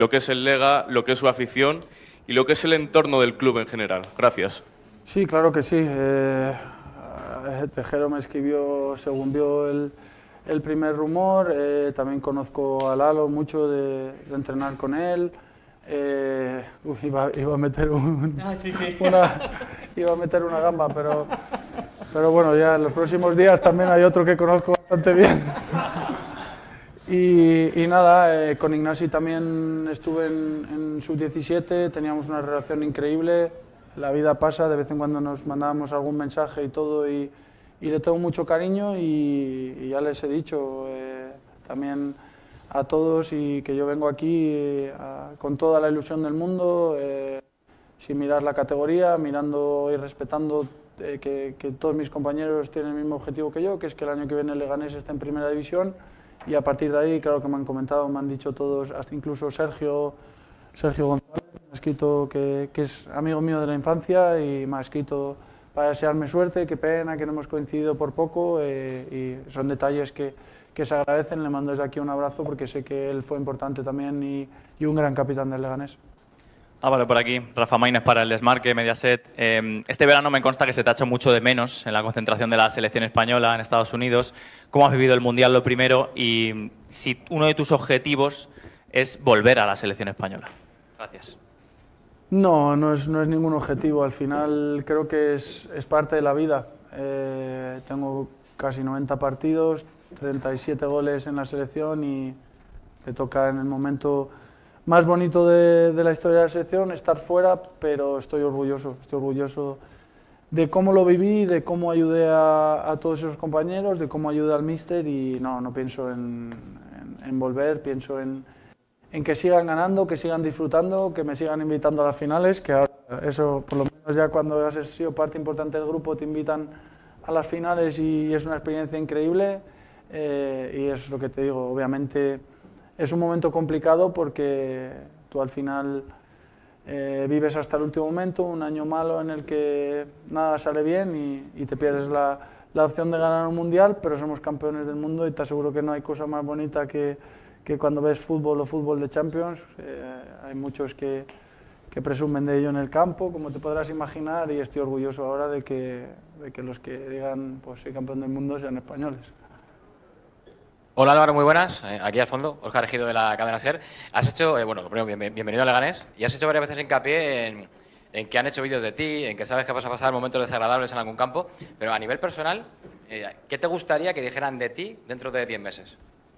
lo que es el Lega, lo que es su afición y lo que es el entorno del club en general. Gracias. Sí, claro que sí. Tejero me escribió según vio el primer rumor. También conozco a Lalo mucho de entrenar con él. Iba a meter iba a meter una gamba, pero bueno, ya en los próximos días también hay otro que conozco bastante bien. Y nada, con Ignasi también estuve en Sub-17, teníamos una relación increíble. La vida pasa, de vez en cuando nos mandábamos algún mensaje y todo, y le tengo mucho cariño y ya les he dicho también a todos y que yo vengo aquí con toda la ilusión del mundo, sin mirar la categoría, mirando y respetando que todos mis compañeros tienen el mismo objetivo que yo, que es que el año que viene el Leganés esté en Primera División, y a partir de ahí, claro que me han comentado, me han dicho todos, hasta incluso Sergio González, me ha escrito que es amigo mío de la infancia y me ha escrito para desearme suerte, qué pena que no hemos coincidido por poco, y son detalles que se agradecen. Le mando desde aquí un abrazo porque sé que él fue importante también y un gran capitán del Leganés. Vale, por aquí, Rafa Maínez para el Desmarque, Mediaset. Este verano me consta que se te ha hecho mucho de menos en la concentración de la selección española en Estados Unidos. ¿Cómo has vivido el Mundial lo primero? Y si uno de tus objetivos es volver a la selección española. Gracias. No es ningún objetivo. Al final creo que es parte de la vida. Tengo casi 90 partidos, 37 goles en la selección y te toca en el momento más bonito de la historia de la selección estar fuera, pero estoy orgulloso de cómo lo viví, de cómo ayudé a todos esos compañeros, de cómo ayudé al míster, y no pienso en volver, pienso en que sigan ganando, que sigan disfrutando, que me sigan invitando a las finales, que ahora eso, por lo menos ya cuando has sido parte importante del grupo, te invitan a las finales y es una experiencia increíble, y eso es lo que te digo. Obviamente es un momento complicado porque tú al final vives hasta el último momento, un año malo en el que nada sale bien y te pierdes la opción de ganar un mundial, pero somos campeones del mundo y te aseguro que no hay cosa más bonita que cuando ves fútbol o fútbol de Champions. Hay muchos que presumen de ello en el campo, como te podrás imaginar, y estoy orgulloso ahora de que los que digan pues soy campeón del mundo sean españoles. Hola Álvaro, muy buenas. Aquí al fondo, Óscar Ejido de la cadena SER. Has hecho, bueno, lo primero, bienvenido a Leganés, y has hecho varias veces hincapié en que han hecho vídeos de ti, en que sabes que vas a pasar momentos desagradables en algún campo, pero a nivel personal, ¿qué te gustaría que dijeran de ti dentro de 10 meses?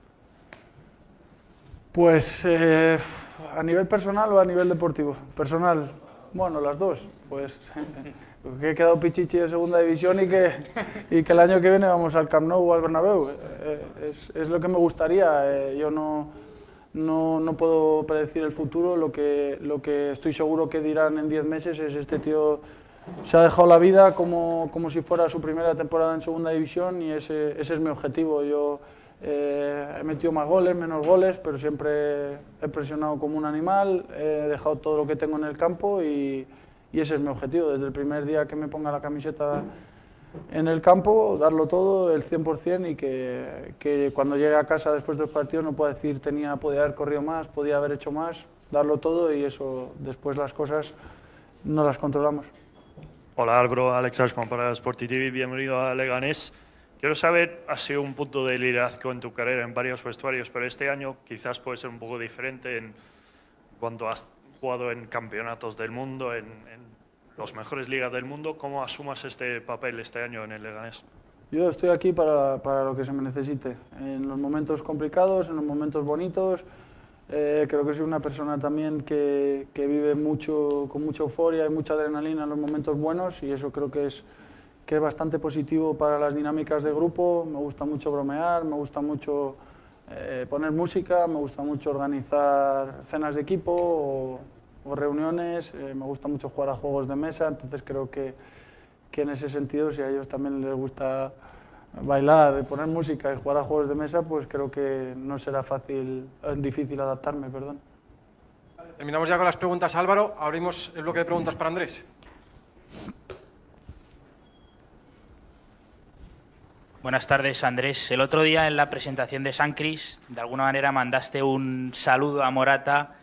Pues a nivel personal o a nivel deportivo. Personal, bueno, las dos. Pues que he quedado pichichi de segunda división y que el año que viene vamos al Camp Nou o al Bernabéu. Es lo que me gustaría. Yo no puedo predecir el futuro. Lo que estoy seguro que dirán en 10 meses es: este tío se ha dejado la vida como si fuera su primera temporada en segunda división, y ese es mi objetivo. Yo he metido más goles, menos goles, pero siempre he presionado como un animal, he dejado todo lo que tengo en el campo y ese es mi objetivo. Desde el primer día que me ponga la camiseta en el campo, darlo todo, el 100%, y que cuando llegue a casa después de los partidos no pueda decir podía haber corrido más, podía haber hecho más, darlo todo, y eso después las cosas no las controlamos. Hola Álvaro, Alex Ashman para Sporty TV, bienvenido a Leganés. Quiero saber, has sido un punto de liderazgo en tu carrera en varios vestuarios, pero este año quizás puede ser un poco diferente en cuanto has jugado en campeonatos del mundo, en las mejores ligas del mundo. ¿Cómo asumas este papel este año en el Leganés? Yo estoy aquí para lo que se me necesite, en los momentos complicados, en los momentos bonitos. Creo que soy una persona también que vive mucho, con mucha euforia y mucha adrenalina en los momentos buenos, y eso creo que es bastante positivo para las dinámicas de grupo. Me gusta mucho bromear, me gusta mucho poner música, me gusta mucho organizar cenas de equipo o reuniones, me gusta mucho jugar a juegos de mesa, entonces creo que en ese sentido, si a ellos también les gusta bailar, poner música y jugar a juegos de mesa, pues creo que no será difícil adaptarme, perdón. Terminamos ya con las preguntas, Álvaro. Abrimos el bloque de preguntas para Andrés. Buenas tardes, Andrés. El otro día en la presentación de San Cris, de alguna manera mandaste un saludo a Morata